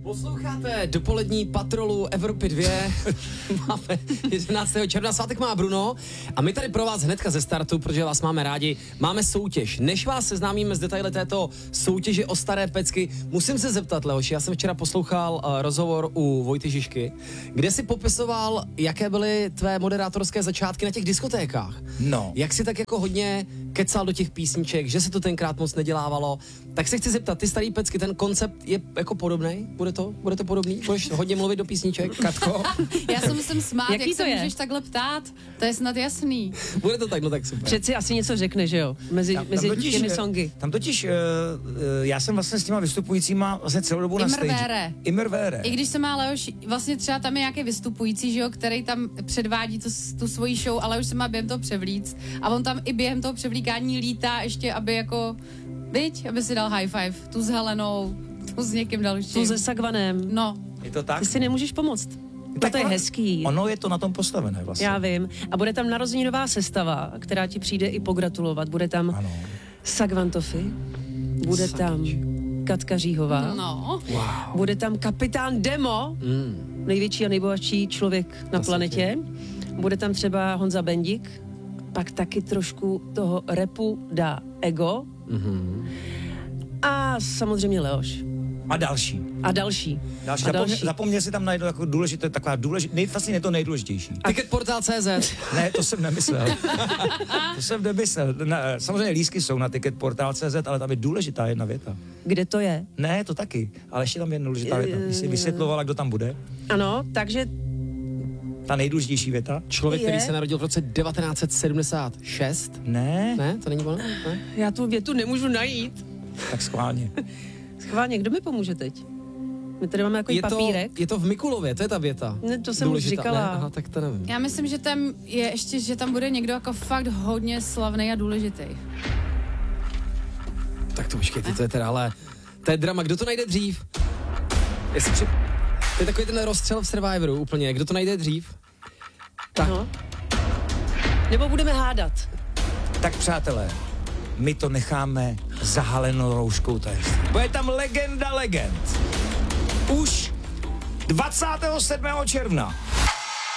Posloucháte dopolední patrolu Evropy 2. Máme 11. června, svátek má Bruno a my tady pro vás hnedka ze startu, protože vás máme rádi, máme soutěž. Než vás seznámíme s detaily této soutěže o staré pecky, musím se zeptat, Leoši, já jsem včera poslouchal rozhovor u Vojty Žižky, kde si popisoval, jaké byly tvé moderátorské začátky na těch diskotékách. No. Jak si tak jako hodně kecal do těch písniček, že se to tenkrát moc nedělávalo. Tak se chci zeptat, ty starý pecky, ten koncept je jako podobný? Bude to podobný? Budeš hodně mluvit do písniček, Katko? Já se musím smát, Jaký jak to se je? můžeš takhle ptát. To je snad jasný. Bude to tak, no tak super. Přeci asi něco řekne, že jo? Mezi těmi songy. Tam totiž, já jsem vlastně s těma vystupujícíma vlastně celou dobu na stage. Immervére. I když se má Leoš, vlastně třeba tam je nějaký vystupující, že jo, který tam předvádí tu svoji show, ale už se má během toho převlíct. A on tam i během toho převlíkání lítá ještě, aby jako, aby si dal high five. Tu s Helenou, tu s někým dalším. Tu se Sagvanem. No. Je to tak? Ty si nemůžeš pomoct. To je hezký. Ono je to na tom postavené vlastně. Já vím. A bude tam narozeninová sestava, která ti přijde i pogratulovat. Bude tam Ano. Sagvan Tofi, bude tam Katka Říhová, No. Wow. bude tam kapitán Demo, největší a nejbohatší člověk na planetě. Bude tam třeba Honza Bendik, pak taky trošku toho rapu dá Ego. A samozřejmě Leoš. A další. A další. Zapomněl si tam najít jako důležité, taková důležitá, vlastně je to nejdůležitější. Ticketportal.cz. Ne, to jsem nemyslel. Samozřejmě lístky jsou na Ticketportal.cz, ale tam je důležitá jedna věta. Kde to je? Ne, to taky, ale ještě tam je důležitá věta. Když si vysvětlovala, kdo tam bude, Ano, takže ta nejdůležitější věta. Člověk, Je. který se narodil v roce 1976. Ne, Ne, to není ono? Ne? já tu větu nemůžu najít. tak schválně. Schválně, kdo mi pomůže teď? My tady máme jako papírek. Je to v Mikulově, to je ta věta. Ne, to jsem už říkala. Ne? Aha, tak to nevím. Já myslím, že tam je ještě, že tam bude někdo jako fakt hodně slavný a důležitý. Tak to počkej, to je teda, ale to je drama, kdo to najde dřív? To je takový ten rozstřel v Survivoru úplně, kdo to najde dřív? Tak. No. Nebo budeme hádat. Tak přátelé, my to necháme zahalenou rouškou tajemství. Bude tam legenda legend. Už 27. června